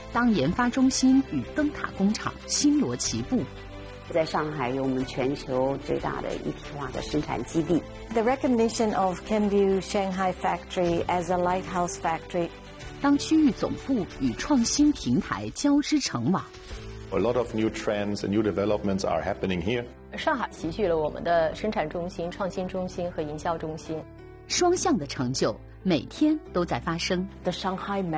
当研发中心与灯塔工厂星罗棋布。 在上海有我们全球最大的一体化的生产基地。 The recognition of Kenvue Shanghai factory as a lighthouse factory. 当区域总部与创新平台交织成网。 A lot of new trends and new developments are happening here. 上海齐聚了我们的生产中心、创新中心和营销中心， 双向的成就每天都在发生。 The Shanghai